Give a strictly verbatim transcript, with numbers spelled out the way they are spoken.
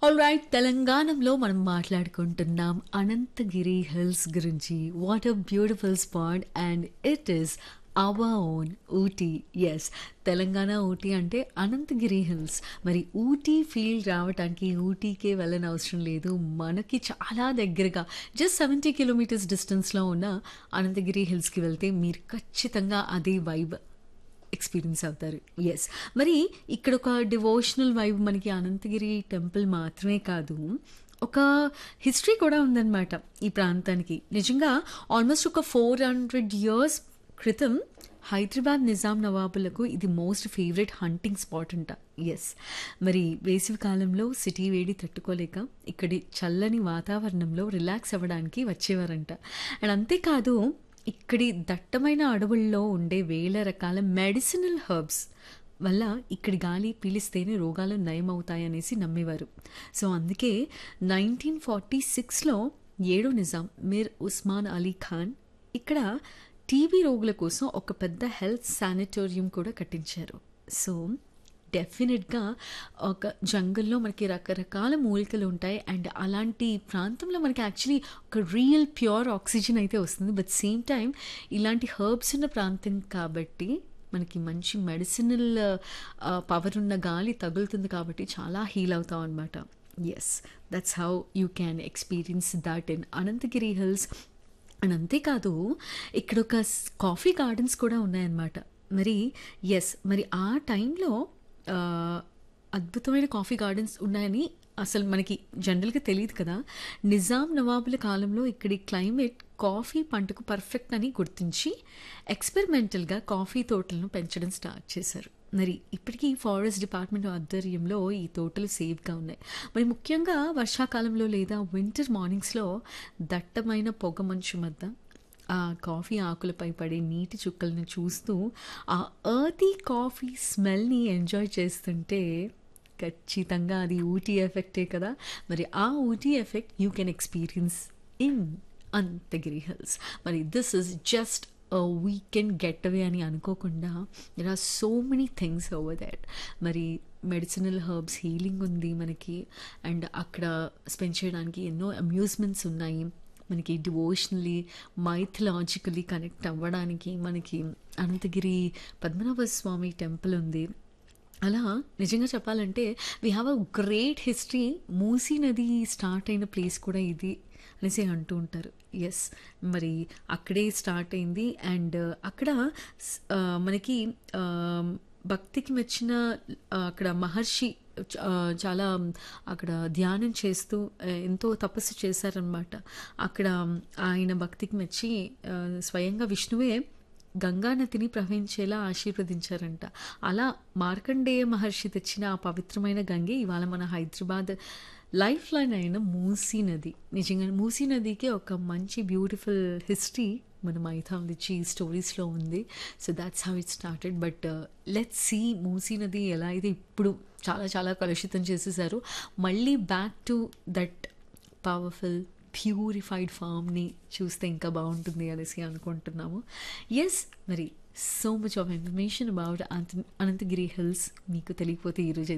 Alright తెలంగాణలో మనం మాట్లాడుకుంటున్నాం అనంతగిరి హిల్స్ గురించి. What a beautiful spot and it is our own Ooty. Yes, Telangana Ooty అంటే అనంతగిరి హిల్స్. మరి ఊటీ ఫీల్ రావటానికి ఊటీకే వెళ్ళని అవసరం లేదు, మనకి చాలా దగ్గరగా జస్ట్ సెవెంటీ కిలోమీటర్స్ డిస్టెన్స్లో ఉన్న అనంతగిరి హిల్స్కి వెళ్తే మీరు ఖచ్చితంగా అదే వైబ్ ఎక్స్పీరియన్స్ అవుతారు. ఎస్, మరి ఇక్కడ ఒక డివోషనల్ వైబ్ మనకి అనంతగిరి టెంపుల్ మాత్రమే కాదు, ఒక హిస్టరీ కూడా ఉందన్నమాట ఈ ప్రాంతానికి. నిజంగా ఆల్మోస్ట్ ఒక ఫోర్ హండ్రెడ్ ఇయర్స్ క్రితం హైదరాబాద్ నిజాం నవాబులకు ఇది మోస్ట్ ఫేవరెట్ హంటింగ్ స్పాట్ అంట. ఎస్, మరి వేసవి కాలంలో సిటీ వేడి తట్టుకోలేక ఇక్కడి చల్లని వాతావరణంలో రిలాక్స్ అవ్వడానికి వచ్చేవారంట. అండ్ అంతేకాదు, ఇక్కడి దట్టమైన అడవుల్లో ఉండే వేల రకాల మెడిసినల్ హర్బ్స్ వల్ల ఇక్కడి గాలి పీలిస్తేనే రోగాలు నయమవుతాయనేసి నమ్మేవారు. సో అందుకే నైన్టీన్ ఫార్టీ సిక్స్లో ఏడో నిజాం మీర్ ఉస్మాన్ అలీ ఖాన్ ఇక్కడ టీబీ రోగుల కోసం ఒక పెద్ద హెల్త్ శానిటోరియం కూడా కట్టించారు. సో డెఫినెట్గా ఒక జంగల్లో మనకి రకరకాల మూలికలు ఉంటాయి, అండ్ అలాంటి ప్రాంతంలో మనకి యాక్చువల్లీ ఒక రియల్ ప్యూర్ ఆక్సిజన్ అయితే వస్తుంది. బట్ సేమ్ టైం ఇలాంటి హర్బ్స్ ఉన్న ప్రాంతం కాబట్టి మనకి మంచి మెడిసినల్ పవర్ ఉన్న గాలి తగులుతుంది కాబట్టి చాలా హీల్ అవుతాం అనమాట. Yes, that's how you can experience that in Anantagiri hills. And అంతేకాదు, ఇక్కడ ఒక కాఫీ గార్డెన్స్ కూడా ఉన్నాయన్నమాట. మరి ఎస్, మరి ఆ టైంలో అద్భుతమైన కాఫీ గార్డెన్స్ ఉన్నాయని అసలు మనకి జనరల్గా తెలియదు కదా. నిజాం నవాబుల కాలంలో ఇక్కడి క్లైమేట్ కాఫీ పంటకు పర్ఫెక్ట్ అని గుర్తించి ఎక్స్పెరిమెంటల్గా కాఫీ తోటలను పెంచడం స్టార్ట్ చేశారు. మరి ఇప్పటికీ ఫారెస్ట్ డిపార్ట్మెంట్ ఆధ్వర్యంలో ఈ తోటలు సేఫ్గా ఉన్నాయి. మరి ముఖ్యంగా వర్షాకాలంలో లేదా వింటర్ మార్నింగ్స్లో దట్టమైన పొగ మంచు మధ్య ఆ కాఫీ ఆకులపై పడే నీటి చుక్కలను చూస్తూ ఆ ఎర్తీ కాఫీ స్మెల్ని ఎంజాయ్ చేస్తుంటే ఖచ్చితంగా అది ఊటీ ఎఫెక్టే కదా. మరి ఆ Ooty effect you can experience in Anantagiri hills. మరి this is just weekend get away అని అనుకోకుండా there are so many things over that. మరి మెడిసినల్ హర్బ్స్ హీలింగ్ ఉంది మనకి, అండ్ అక్కడ స్పెండ్ చేయడానికి ఎన్నో అమ్యూజ్మెంట్స్ ఉన్నాయి. మనకి డివోషనలీ మైథలాజికలీ కనెక్ట్ అవ్వడానికి మనకి అనంతగిరి పద్మనాభ స్వామి టెంపుల్ ఉంది. అలా నిజంగా చెప్పాలంటే we have a great history. Musi నది స్టార్ట్ అయిన ప్లేస్ కూడా ఇది అనేసి అంటూ ఉంటారు. ఎస్, మరి అక్కడే స్టార్ట్ అయింది. అండ్ అక్కడ మనకి భక్తికి మెచ్చిన అక్కడ మహర్షి చాలా అక్కడ ధ్యానం చేస్తూ ఎంతో తపస్సు చేశారనమాట. అక్కడ ఆయన భక్తికి మెచ్చి స్వయంగా విష్ణువే గంగానదిని ప్రవహించేలా ఆశీర్వదించారంట. అలా మార్కండేయ మహర్షి తెచ్చిన ఆ పవిత్రమైన గంగే ఇవాళ మన హైదరాబాద్ లైఫ్ లైన్ అయిన మూసీ నది. నిజంగా మూసీ నదికి ఒక మంచి బ్యూటిఫుల్ హిస్టరీ మన మైథాలజీ స్టోరీస్లో ఉంది. So that's how it started. But let's see Musi నది ఎలా అయితే ఇప్పుడు చాలా చాలా కలుషితం చేసేసారు, మళ్ళీ back to that powerful purified ఫామ్ని చూస్తే ఇంకా బాగుంటుంది అనేసి అనుకుంటున్నాము. ఎస్, మరి so much of information about Anantagiri hills మీకు తెలియకపోతే ఈరోజు